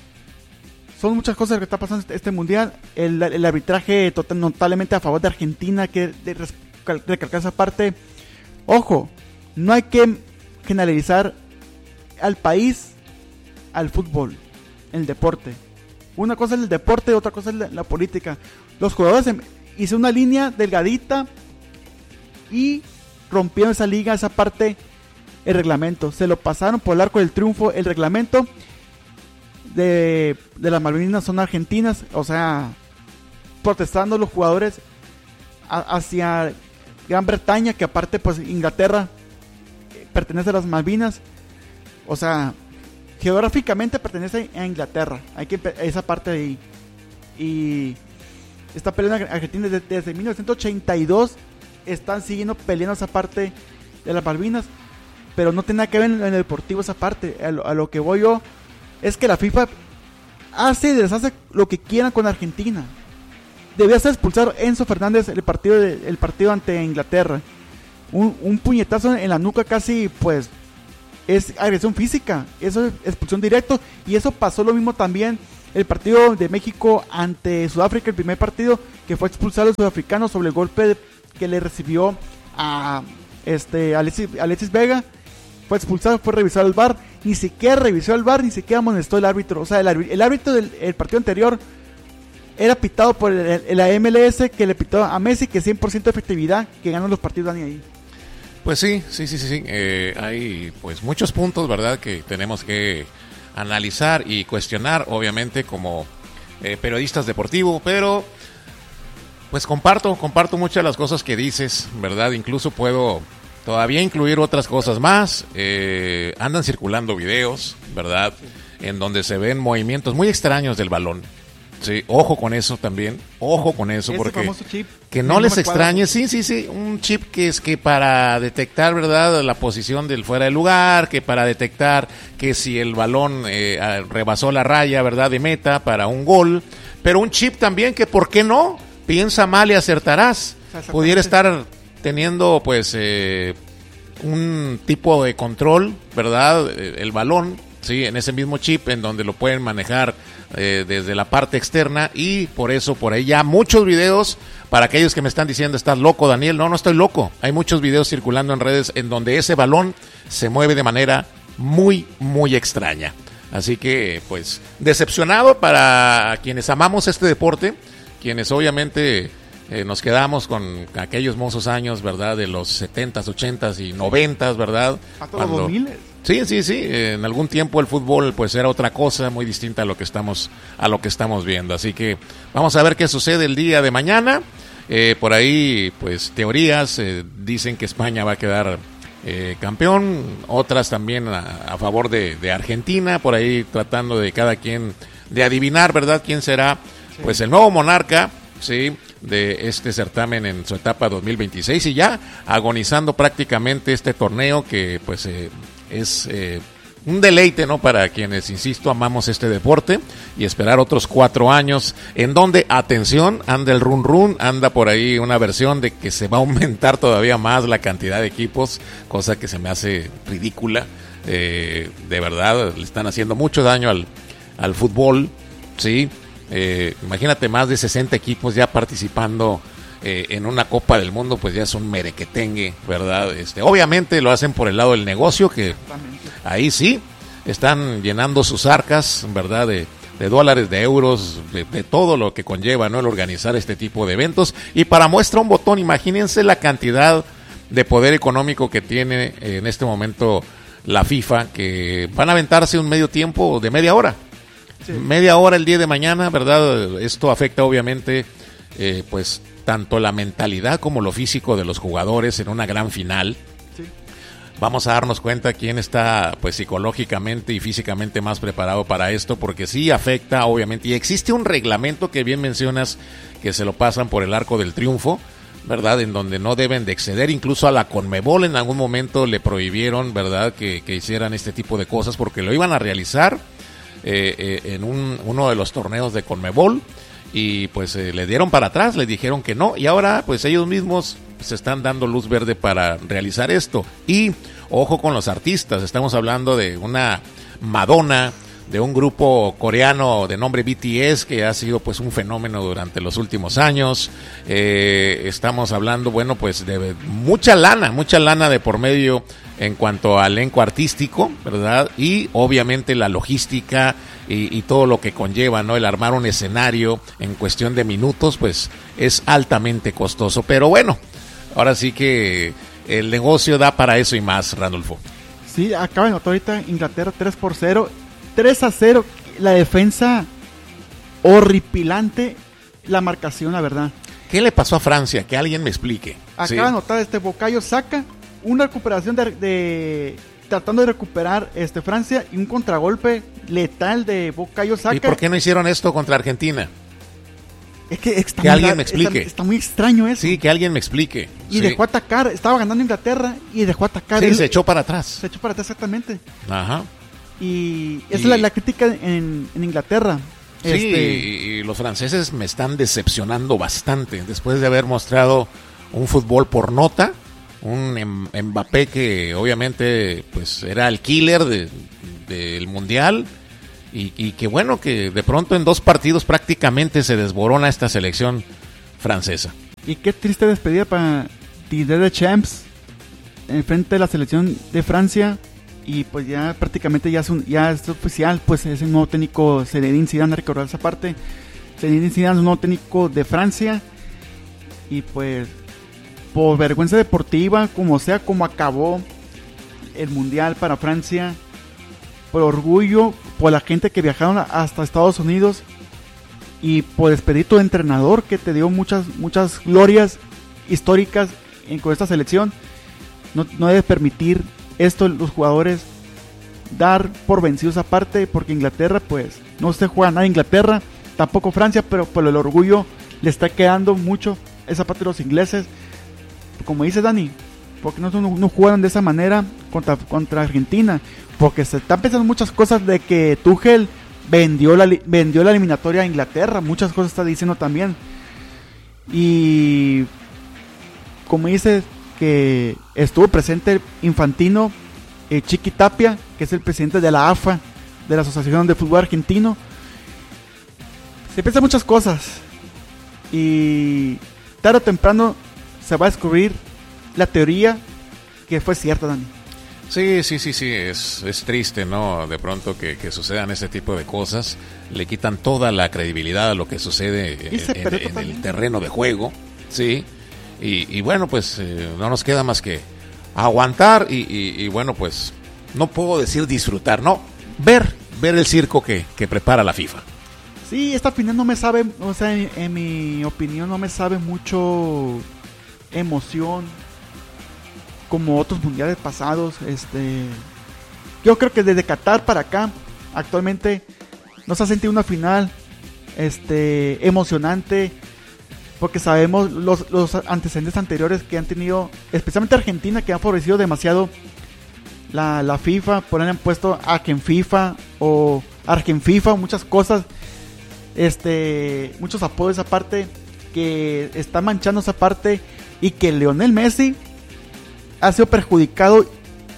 Son muchas cosas que está pasando este, este mundial. El, el arbitraje total, notablemente a favor de Argentina, que de recalcar esa parte. Ojo, no hay que generalizar al país, al fútbol, el deporte. Una cosa es el deporte, otra cosa es la, la política. Los jugadores hizo una línea delgadita y rompieron esa liga, esa parte, el reglamento. Se lo pasaron por el arco del triunfo, el reglamento de, de las Malvinas son argentinas, o sea, protestando los jugadores a, hacia Gran Bretaña, que aparte pues Inglaterra eh, pertenece a las Malvinas, o sea, geográficamente pertenece a Inglaterra, hay que esa parte de ahí. Y está peleando Argentina desde, desde mil novecientos ochenta y dos, están siguiendo peleando esa parte de las Malvinas, pero no tiene nada que ver en, en el deportivo esa parte. A lo, a lo que voy yo es que la FIFA hace y deshace lo que quieran con Argentina. Debía ser expulsado Enzo Fernández el partido de, el partido ante Inglaterra. Un, un puñetazo en la nuca casi, pues, es agresión física, eso es expulsión directo. Y eso pasó lo mismo también el partido de México ante Sudáfrica, el primer partido, que fue expulsado el sudafricano sobre el golpe de, que le recibió a este Alexis, Alexis Vega. Fue expulsado, fue revisado el V A R, ni siquiera revisó el V A R, ni siquiera amonestó el árbitro. O sea, el, el árbitro del el partido anterior era pitado por el, el, la M L S, que le pitó a Messi, que cien por ciento de efectividad, que ganan los partidos, Dani, ahí. Pues sí, sí, sí, sí, sí. Eh, hay pues muchos puntos, ¿verdad?, que tenemos que analizar y cuestionar, obviamente, como eh, periodistas deportivos, pero pues comparto, comparto muchas de las cosas que dices, ¿verdad? Incluso puedo todavía incluir otras cosas más. Eh, andan circulando videos, ¿verdad?, en donde se ven movimientos muy extraños del balón. Sí, ojo con eso también, ojo con eso, ese porque chip, que no, no les extrañe, sí, sí, sí, un chip que es que para detectar, ¿verdad?, la posición del fuera de lugar, que para detectar que si el balón eh, rebasó la raya, ¿verdad?, de meta para un gol, pero un chip también que, ¿por qué no? Piensa mal y acertarás. Pudiera estar teniendo, pues, eh, un tipo de control, ¿verdad?, el balón, sí, en ese mismo chip, en donde lo pueden manejar eh, desde la parte externa, y por eso por ahí ya muchos videos. Para aquellos que me están diciendo, estás loco, Daniel, no, no estoy loco, hay muchos videos circulando en redes en donde ese balón se mueve de manera muy, muy extraña. Así que, pues, decepcionado para quienes amamos este deporte, quienes obviamente eh, nos quedamos con aquellos mozos años, ¿verdad?, de los setentas, ochentas y noventas, ¿verdad? Hasta los dos mil. Sí, sí, sí. En algún tiempo el fútbol pues era otra cosa muy distinta a lo que estamos a lo que estamos viendo. Así que vamos a ver qué sucede el día de mañana. Eh, por ahí, pues, teorías eh, dicen que España va a quedar eh, campeón, otras también a, a favor de, de Argentina, por ahí tratando de cada quien de adivinar, ¿verdad?, quién será, sí, pues el nuevo monarca, sí, de este certamen en su etapa dos mil veintiséis, y ya agonizando prácticamente este torneo que pues eh, es eh, un deleite, ¿no? Para quienes, insisto, amamos este deporte, y esperar otros cuatro años en donde, atención, anda el run run, anda por ahí una versión de que se va a aumentar todavía más la cantidad de equipos, cosa que se me hace ridícula. Eh, de verdad, le están haciendo mucho daño al, al fútbol, ¿sí? Eh, imagínate más de sesenta equipos ya participando eh, en una Copa del Mundo, pues ya es un merequetengue, ¿verdad? Este, obviamente lo hacen por el lado del negocio, que ahí sí, están llenando sus arcas, ¿verdad? De, de dólares, de euros, de, de todo lo que conlleva, ¿no? El organizar este tipo de eventos. Y para muestra un botón, imagínense la cantidad de poder económico que tiene en este momento la FIFA, que van a aventarse un medio tiempo de media hora. Sí. Media hora el día de mañana, ¿verdad? Esto afecta obviamente, eh, pues, tanto la mentalidad como lo físico de los jugadores en una gran final. Sí. Vamos a darnos cuenta quién está, pues, psicológicamente y físicamente más preparado para esto, porque sí afecta, obviamente, y existe un reglamento que bien mencionas, que se lo pasan por el arco del triunfo, ¿verdad? En donde no deben de exceder, incluso a la Conmebol en algún momento le prohibieron, ¿verdad? Que, que hicieran este tipo de cosas, porque lo iban a realizar eh, eh, en un, uno de los torneos de Conmebol, y pues eh, le dieron para atrás, le dijeron que no, y ahora pues ellos mismos se están dando luz verde para realizar esto. Y ojo con los artistas, estamos hablando de una Madonna, de un grupo coreano de nombre B T S, que ha sido pues un fenómeno durante los últimos años. Eh, estamos hablando, bueno, pues de mucha lana, mucha lana de por medio en cuanto al elenco artístico, ¿verdad? Y obviamente la logística y, y todo lo que conlleva, ¿no? El armar un escenario en cuestión de minutos, pues es altamente costoso. Pero bueno, ahora sí que el negocio da para eso y más, Randolfo. Sí, acaba de notar ahorita Inglaterra tres por cero. tres a cero, la defensa horripilante, la marcación, la verdad. ¿Qué le pasó a Francia? Que alguien me explique. Acaba ¿Sí? de notar este Bukayo Saka, una recuperación de, de tratando de recuperar este Francia, y un contragolpe letal de Bukayo Saka. ¿Y por qué no hicieron esto contra Argentina? Es que, está que muy, alguien me explique. Está, está muy extraño eso. Sí, que alguien me explique. Y sí. dejó atacar, estaba ganando Inglaterra y dejó atacar. Sí, él, se echó para atrás. Se echó para atrás, exactamente. Ajá. Y esa y... es la, la crítica en, en Inglaterra. Sí, este... y los franceses me están decepcionando bastante después de haber mostrado un fútbol por nota, un Mbappé que obviamente pues era el killer de, del mundial, y, y que bueno, que de pronto en dos partidos prácticamente se desborona esta selección francesa. Y qué triste despedida para Didier Deschamps en frente de la selección de Francia. Y pues ya prácticamente ya es, un, ya es oficial, pues es el nuevo técnico Zinedine Zidane, recordar esa parte. Zinedine Zidane es un nuevo técnico de Francia. Y pues por vergüenza deportiva, como sea, como acabó el mundial para Francia, por orgullo, por la gente que viajaron hasta Estados Unidos, y por despedir tu entrenador que te dio muchas, muchas glorias históricas en, con esta selección, no, no debes permitir esto, los jugadores dar por vencidos aparte, porque Inglaterra pues no se juega nada Inglaterra, tampoco Francia, pero por el orgullo le está quedando mucho esa parte de los ingleses. Como dice Dani, porque no, no, no jugaron de esa manera contra, contra Argentina, porque se están pensando muchas cosas de que Tuchel vendió la, vendió la eliminatoria a Inglaterra, muchas cosas está diciendo también. Y como dice que estuvo presente Infantino, eh, Chiqui Tapia, que es el presidente de la A F A, de la Asociación de Fútbol Argentino. Se piensan muchas cosas, y tarde o temprano se va a descubrir la teoría que fue cierta, Dani. Sí, sí, sí, sí, es, es triste, ¿no? De pronto que, que sucedan ese tipo de cosas, le quitan toda la credibilidad a lo que sucede en, en, en el terreno de juego, ¿sí? Y, y bueno, pues eh, no nos queda más que aguantar y, y, y bueno, pues no puedo decir disfrutar, no, ver, ver el circo que, que prepara la FIFA. Sí, esta final no me sabe, o sea, en, en mi opinión no me sabe mucho emoción como otros mundiales pasados. Este, yo creo que desde Qatar para acá, actualmente no se ha sentido una final este, emocionante, porque sabemos los, los antecedentes anteriores que han tenido, especialmente Argentina, que ha favorecido demasiado la, la FIFA, por ahí han puesto Argenfifa o Argenfifa, muchas cosas, este, muchos apodos aparte, que está manchando esa parte, y que Lionel Messi ha sido perjudicado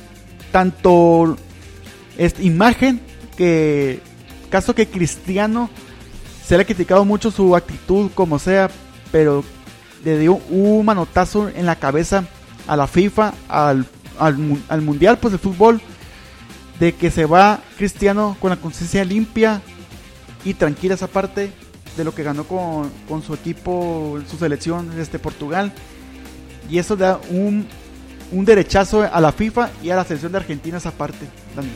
tanto esta imagen, que caso que Cristiano se le ha criticado mucho su actitud como sea, pero le dio un manotazo en la cabeza a la FIFA, al, al, al mundial pues de fútbol, de que se va Cristiano con la conciencia limpia y tranquila esa parte de lo que ganó con, con su equipo, su selección este Portugal, y eso da un, un derechazo a la FIFA y a la selección de Argentina esa parte también.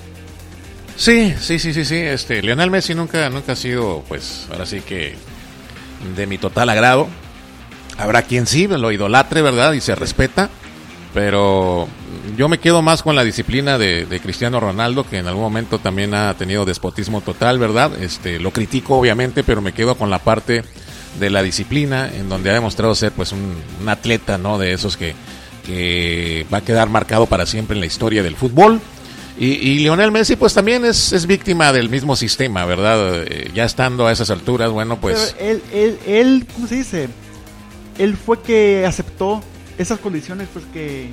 Sí, sí, sí, sí, sí. Este, Lionel Messi nunca, nunca ha sido, pues, ahora sí que de mi total agrado. Habrá quien sí lo idolatre, ¿verdad? Y se respeta, pero yo me quedo más con la disciplina de, de Cristiano Ronaldo, que en algún momento también ha tenido despotismo total, ¿verdad? Este, lo critico obviamente, pero me quedo con la parte de la disciplina, en donde ha demostrado ser, pues, un, un atleta, ¿no? De esos que, que va a quedar marcado para siempre en la historia del fútbol. Y, y Lionel Messi pues también es, es víctima del mismo sistema, ¿verdad? Eh, ya estando a esas alturas, bueno, pues... Pero él, él, él, ¿cómo se dice? Él fue que aceptó esas condiciones, pues que...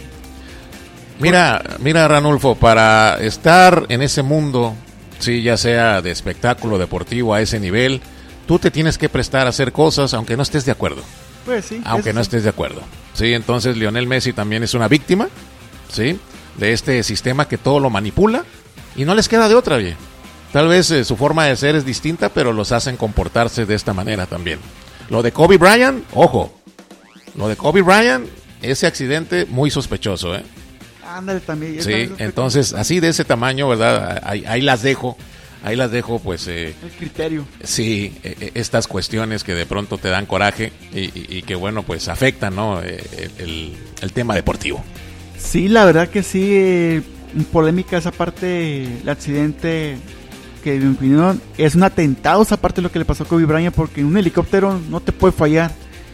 Mira, mira Ranulfo, para estar en ese mundo, sí, ya sea de espectáculo deportivo a ese nivel, tú te tienes que prestar a hacer cosas aunque no estés de acuerdo. Pues sí. Aunque no sí. estés de acuerdo. Sí, entonces Lionel Messi también es una víctima, ¿sí? De este sistema que todo lo manipula y no les queda de otra, bien. Tal vez eh, su forma de ser es distinta, pero los hacen comportarse de esta manera también. Lo de Kobe Bryant, ojo, lo de Kobe Bryant, ese accidente muy sospechoso, ¿eh? Ándale también. Sí, entonces así de ese tamaño, ¿verdad? Ahí, ahí las dejo, ahí las dejo, pues... Eh, el criterio. Sí, eh, estas cuestiones que de pronto te dan coraje y, y, y que, bueno, pues afectan, ¿no? Eh, el, el tema deportivo. Sí, la verdad que sí, eh, polémica esa parte, el accidente que en mi opinión es un atentado, esa parte de lo que le pasó a Kobe Bryant, porque en un helicóptero no te puede fallar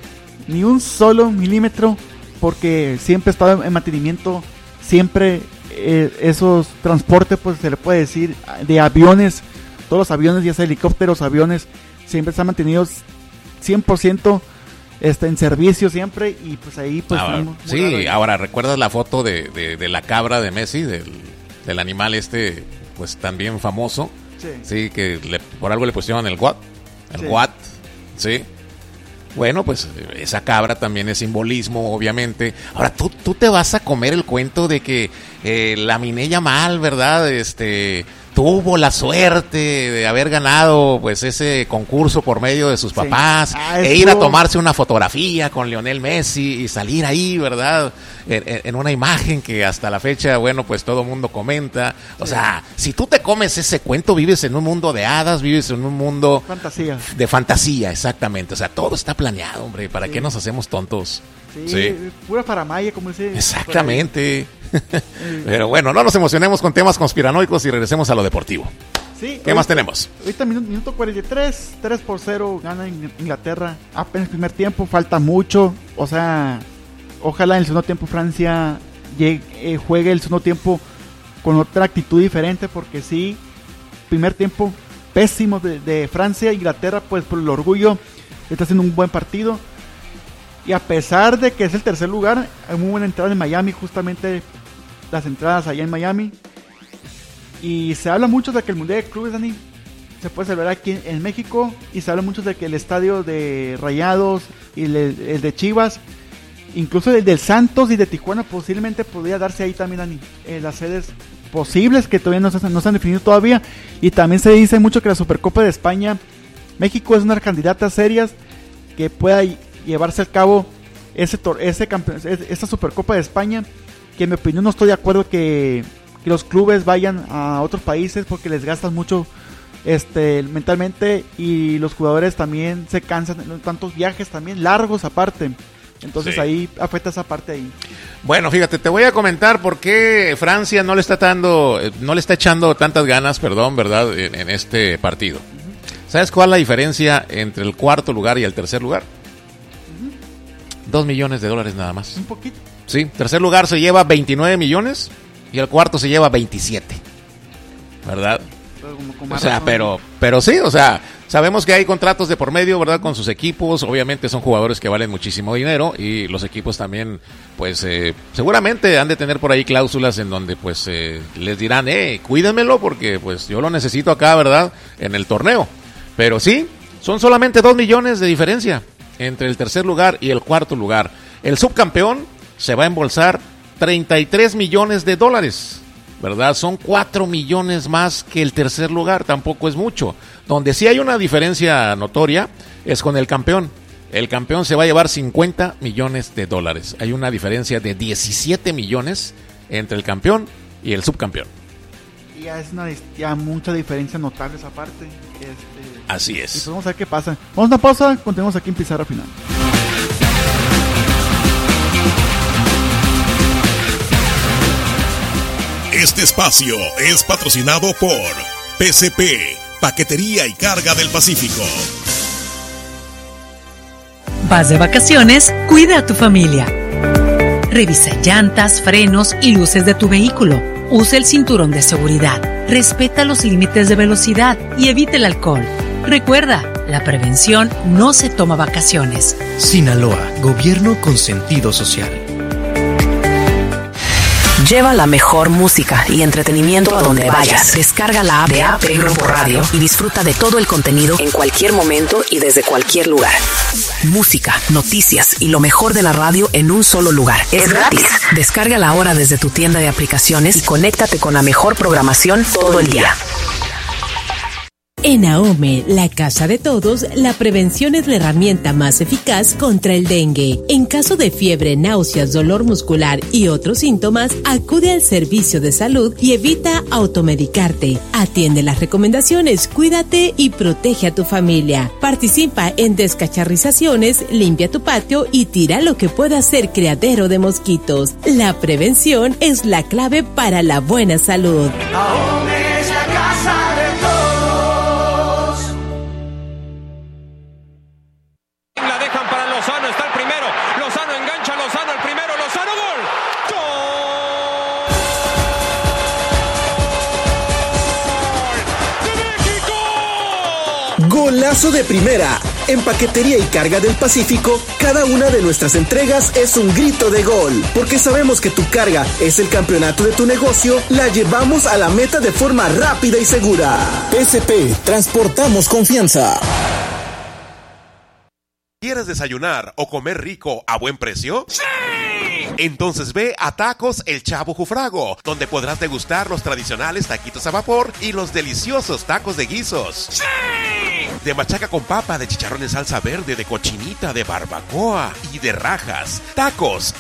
ni un solo milímetro, porque siempre está en mantenimiento, siempre eh, esos transportes, pues se le puede decir, de aviones, todos los aviones, ya sea helicópteros, aviones, siempre están mantenidos cien por ciento Está en servicio siempre, y pues ahí pues ahora, muy, muy sí, raro. Ahora recuerdas la foto de, de, de la cabra de Messi, del, del animal este pues también famoso, sí, sí que le, por algo le pusieron el Watt, el sí. Watt, sí. Bueno, pues esa cabra también es simbolismo, obviamente. Ahora tú, tú te vas a comer el cuento de que eh, la Mineya Mal, ¿verdad? Este tuvo la suerte de haber ganado pues ese concurso por medio de sus papás, sí. ah, e ir a tomarse una fotografía con Lionel Messi y salir ahí, ¿verdad? En, en una imagen que hasta la fecha, bueno, pues todo mundo comenta. O sí. sea, si tú te comes ese cuento, vives en un mundo de hadas, vives en un mundo fantasía. de fantasía, exactamente. O sea, todo está planeado, hombre. ¿Para sí. qué nos hacemos tontos? Sí, sí. pura faramaya, como dice. Exactamente. Pero bueno, no nos emocionemos con temas conspiranoicos y regresemos a lo deportivo. Sí, ¿Qué ahorita, más tenemos? Ahorita minuto, minuto cuarenta y tres, tres por cero gana Inglaterra. Apenas el primer tiempo, falta mucho. O sea, ojalá en el segundo tiempo Francia llegue, eh, juegue el segundo tiempo con otra actitud diferente, porque sí, primer tiempo pésimo de, de Francia. Inglaterra, pues por el orgullo, está haciendo un buen partido. Y a pesar de que es el tercer lugar, hay muy buena entrada en Miami, justamente las entradas allá en Miami. Y se habla mucho de que el Mundial de Clubes, Dani, se puede celebrar aquí en, en México. Y se habla mucho de que el estadio de Rayados y el, el de Chivas, incluso el del Santos y de Tijuana, posiblemente podría darse ahí también, Dani, eh, las sedes posibles que todavía no se, no se han definido todavía. Y también se dice mucho que la Supercopa de España, México es una de las candidatas serias que pueda llevarse a cabo ese, ese campeón, esta Supercopa de España, que en mi opinión no estoy de acuerdo que, que los clubes vayan a otros países, porque les gastan mucho este mentalmente, y los jugadores también se cansan, tantos viajes también largos aparte. Entonces sí. ahí afecta esa parte ahí. Bueno, fíjate, te voy a comentar por qué Francia no le está dando, no le está echando tantas ganas, perdón, ¿verdad? En, en este partido. Uh-huh. ¿Sabes cuál es la diferencia entre el cuarto lugar y el tercer lugar? Dos millones de dólares nada más. Un poquito. Sí, tercer lugar se lleva veintinueve millones y el cuarto se lleva veintisiete, ¿verdad? Como, como o sea, razón. pero, pero sí, o sea, sabemos que hay contratos de por medio, ¿verdad? Con sus equipos, obviamente son jugadores que valen muchísimo dinero y los equipos también, pues, eh, seguramente han de tener por ahí cláusulas en donde, pues, eh, les dirán, eh, cuídenmelo porque, pues, yo lo necesito acá, ¿verdad? En el torneo. Pero sí, son solamente dos millones de diferencia entre el tercer lugar y el cuarto lugar. El subcampeón se va a embolsar treinta y tres millones de dólares, ¿verdad? Son cuatro millones más que el tercer lugar, tampoco es mucho. Donde sí hay una diferencia notoria es con el campeón. El campeón se va a llevar cincuenta millones de dólares. Hay una diferencia de diecisiete millones entre el campeón y el subcampeón. Y ya es una ya mucha diferencia notable esa parte. Este, Así es. Y pues vamos a ver qué pasa. Vamos a una pausa, continuamos aquí en Pizarra Final. Este espacio es patrocinado por P C P, Paquetería y Carga del Pacífico. Vas de vacaciones, cuida a tu familia. Revisa llantas, frenos y luces de tu vehículo. Usa el cinturón de seguridad. Respeta los límites de velocidad y evita el alcohol. Recuerda, la prevención no se toma vacaciones. Sinaloa, gobierno con sentido social. Lleva la mejor música y entretenimiento a donde vayas. Descarga la app de A P Grupo Radio y disfruta de todo el contenido en cualquier momento y desde cualquier lugar. Música, noticias y lo mejor de la radio en un solo lugar. Es gratis. Descárgala ahora desde tu tienda de aplicaciones y conéctate con la mejor programación todo el día. En AOME, la casa de todos, la prevención es la herramienta más eficaz contra el dengue. En caso de fiebre, náuseas, dolor muscular y otros síntomas, acude al servicio de salud y evita automedicarte. Atiende las recomendaciones, cuídate y protege a tu familia. Participa en descacharrizaciones, limpia tu patio y tira lo que pueda ser criadero de mosquitos. La prevención es la clave para la buena salud. AOME es la casa de todos. Golazo de primera. En Paquetería y Carga del Pacífico, cada una de nuestras entregas es un grito de gol. Porque sabemos que tu carga es el campeonato de tu negocio, la llevamos a la meta de forma rápida y segura. P C P, transportamos confianza. ¿Quieres desayunar o comer rico a buen precio? ¡Sí! Entonces ve a Tacos El Chavo Jufrago, donde podrás degustar los tradicionales taquitos a vapor y los deliciosos tacos de guisos. ¡Sí! De machaca con papa, de chicharrón en salsa verde, de cochinita, de barbacoa y de rajas. Tacos